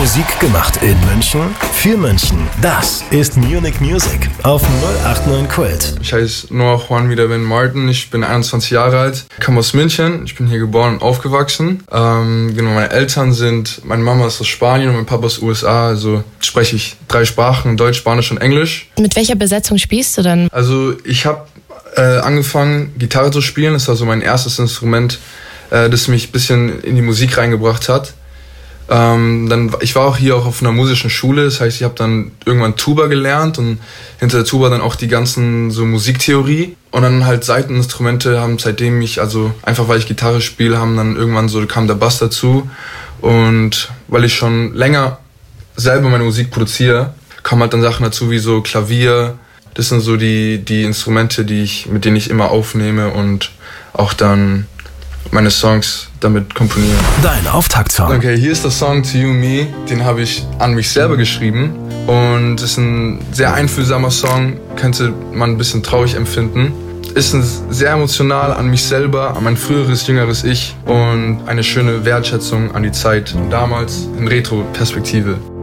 Musik gemacht in München, für München. Das ist Munich Music auf 089 Kult. Ich heiße Noah Juan Wiederwind Martin, ich bin 21 Jahre alt, komme aus München, ich bin hier geboren und aufgewachsen. Meine Eltern meine Mama ist aus Spanien und mein Papa aus USA, also spreche ich 3 Sprachen, Deutsch, Spanisch und Englisch. Mit welcher Besetzung spielst du dann? Also ich habe angefangen, Gitarre zu spielen, das war so mein erstes Instrument, das mich ein bisschen in die Musik reingebracht hat. Ich war auch hier auf einer musischen Schule, das heißt, ich habe dann irgendwann Tuba gelernt und hinter der Tuba dann auch die ganzen so Musiktheorie. Und dann halt Saiteninstrumente haben seitdem einfach weil ich Gitarre spiele, kam der Bass dazu. Und weil ich schon länger selber meine Musik produziere, kommen halt dann Sachen dazu wie so Klavier. Das sind so die Instrumente, mit denen ich immer aufnehme und auch dann meine Songs damit komponiere. Dein Auftaktsong. Okay, hier ist der Song To You Me. Den habe ich an mich selber geschrieben. Und es ist ein sehr einfühlsamer Song, könnte man ein bisschen traurig empfinden. Ist sehr emotional an mich selber, an mein früheres, jüngeres Ich und eine schöne Wertschätzung an die Zeit damals in Retro-Perspektive.